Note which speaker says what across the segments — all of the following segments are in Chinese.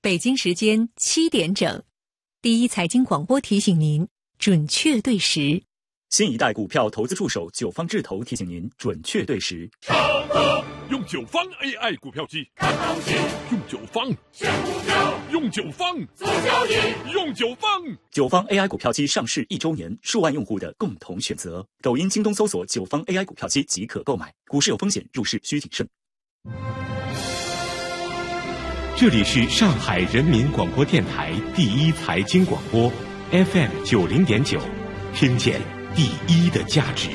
Speaker 1: 北京时间7点整，第一财经广播提醒您准确对时。
Speaker 2: 新一代股票投资助手九方智投提醒您准确对时。
Speaker 3: 上课用九方 AI 股票机，看行情，用九方选股票，用九方做交易，用九方。
Speaker 2: 九方 AI 股票机上市1周年，数万用户的共同选择。抖音、京东搜索九方 AI 股票机即可购买。股市有风险，入市需谨慎。
Speaker 4: 这里是上海人民广播电台第一财经广播 FM 90.9，听见第一的价值。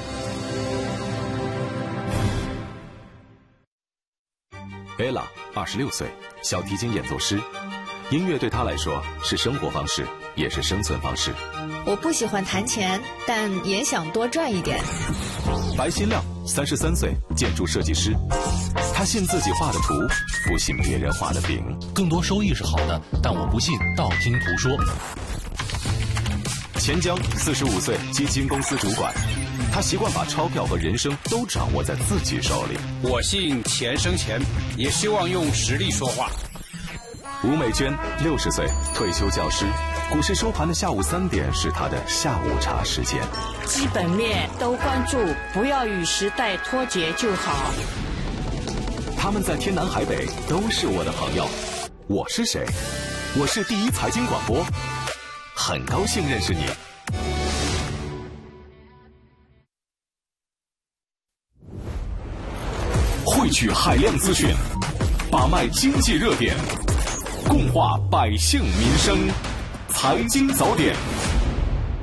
Speaker 5: Ella 26岁，小提琴演奏师。音乐对她来说是生活方式，也是生存方式。
Speaker 6: 我不喜欢弹钱，但也想多赚一点。
Speaker 5: 白新亮33岁，建筑设计师。他信自己画的图，不信别人画的饼。
Speaker 7: 更多收益是好的，但我不信道听途说。
Speaker 5: 钱江45岁，基金公司主管。他习惯把钞票和人生都掌握在自己手里。
Speaker 8: 我信钱生钱，也希望用实力说话。
Speaker 5: 吴美娟60岁，退休教师。股市收盘的下午3点是他的下午茶时间。
Speaker 9: 基本面都关注，不要与时代脱节就好。
Speaker 5: 他们在天南海北都是我的朋友。我是谁？我是第一财经广播，很高兴认识你。汇聚海量资讯，把脉经济热点，共话百姓民生。财经早点。